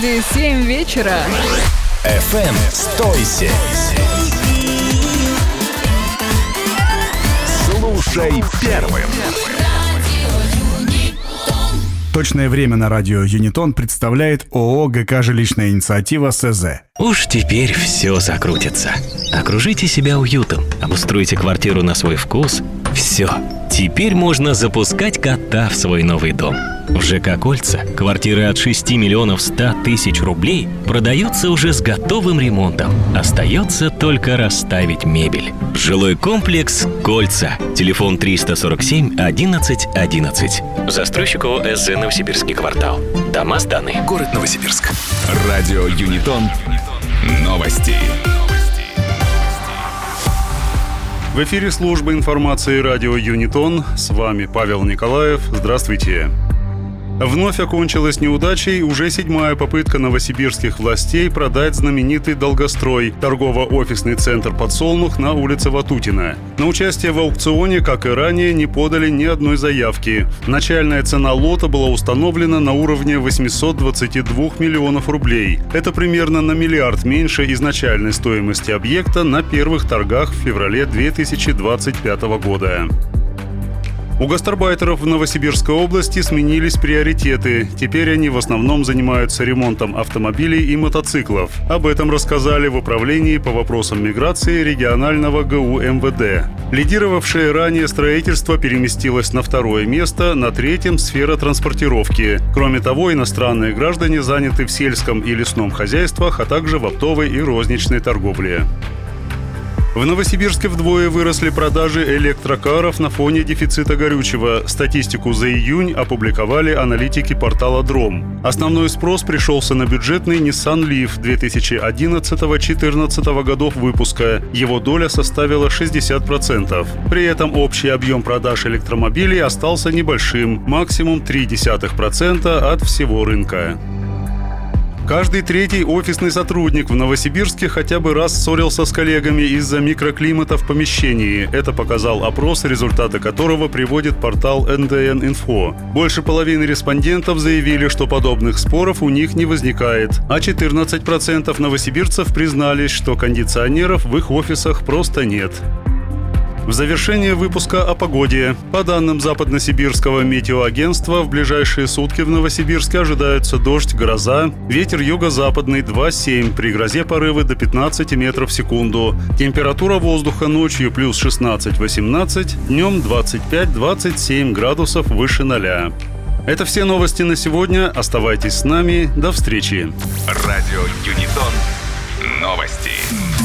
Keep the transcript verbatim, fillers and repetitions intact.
студии семь вечера. эф эм «Стойся». Слушай первым. Точное время на радио Юнитон представляет ООО ГК «Жилищная инициатива» СЗ. Уж теперь все закрутится. Окружите себя уютом, обустройте квартиру на свой вкус. Все. Теперь можно запускать кота в свой новый дом. В ЖК «Кольца» квартиры от шести миллионов ста тысяч рублей продаются уже с готовым ремонтом. Остается только расставить мебель. Жилой комплекс «Кольца». Телефон триста сорок семь одиннадцать одиннадцать. Застройщик ООО «СЗ Новосибирский квартал». Дома сданы. Город Новосибирск. Радио Юнитон. Новости. В эфире служба информации радио Юнитон. С вами Павел Николаев. Здравствуйте. Вновь окончилась неудачей уже седьмая попытка новосибирских властей продать знаменитый долгострой – торгово-офисный центр «Подсолнух» на улице Ватутина. На участие в аукционе, как и ранее, не подали ни одной заявки. Начальная цена лота была установлена на уровне восемьсот двадцать два миллионов рублей. Это примерно на миллиард меньше изначальной стоимости объекта на первых торгах в феврале две тысячи двадцать пятого года. У гастарбайтеров в Новосибирской области сменились приоритеты. Теперь они в основном занимаются ремонтом автомобилей и мотоциклов. Об этом рассказали в управлении по вопросам миграции регионального ГУ эм вэ дэ. Лидировавшее ранее строительство переместилось на второе место, на третьем – сфера транспортировки. Кроме того, иностранные граждане заняты в сельском и лесном хозяйствах, а также в оптовой и розничной торговле. В Новосибирске вдвое выросли продажи электрокаров на фоне дефицита горючего. Статистику за июнь опубликовали аналитики портала Дром. Основной спрос пришелся на бюджетный Nissan Leaf две тысячи одиннадцатого — две тысячи четырнадцатого годов выпуска. Его доля составила шестьдесят процентов. При этом общий объем продаж электромобилей остался небольшим – максимум ноль целых три десятых процента от всего рынка. Каждый третий офисный сотрудник в Новосибирске хотя бы раз ссорился с коллегами из-за микроклимата в помещении. Это показал опрос, результаты которого приводит портал эн дэ эн инфо. Больше половины респондентов заявили, что подобных споров у них не возникает, а четырнадцать процентов новосибирцев признались, что кондиционеров в их офисах просто нет. В завершение выпуска о погоде. По данным Западносибирского метеоагентства, в ближайшие сутки в Новосибирске ожидаются дождь, гроза, ветер юго-западный два семь, при грозе порывы до пятнадцати метров в секунду. Температура воздуха ночью плюс шестнадцать — восемнадцать, днем двадцать пять — двадцать семь градусов выше ноля. Это все новости на сегодня. Оставайтесь с нами. До встречи. Радио Юнитон. Новости.